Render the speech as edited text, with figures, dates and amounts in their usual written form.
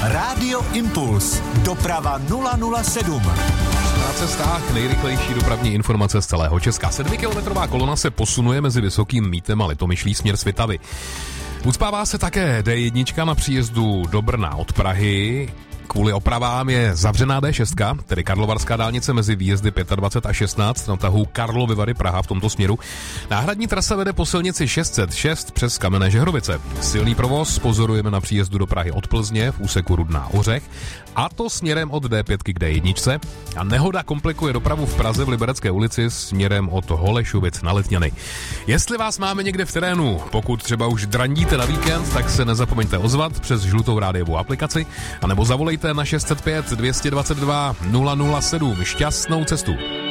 Rádio Impuls. Doprava 007. Na cestách nejrychlejší dopravní informace z celého Česka. 7kilometrová kolona se posunuje mezi Vysokým Mýtem a Litomyšlí směr Svitavy. Ucpává se také D1 na příjezdu do Brna od Prahy. Kvůli opravám je zavřená D6, tedy Karlovarská dálnice mezi výjezdy 25 a 16 na tahu Karlovy Vary Praha v tomto směru. Náhradní trasa vede po silnici 606 přes Kamenné Žehrovice. Silný provoz pozorujeme na příjezdu do Prahy od Plzně v úseku Rudná Ořech, a to směrem od D5 k D1. A nehoda komplikuje dopravu v Praze v Liberecké ulici směrem od Holešovic na Letňany. Jestli vás máme někde v terénu, pokud třeba už drandíte na víkend, tak se nezapomeňte ozvat přes žlutou rádiovou aplikaci, anebo zavolejte na 605 222 007. Šťastnou cestu.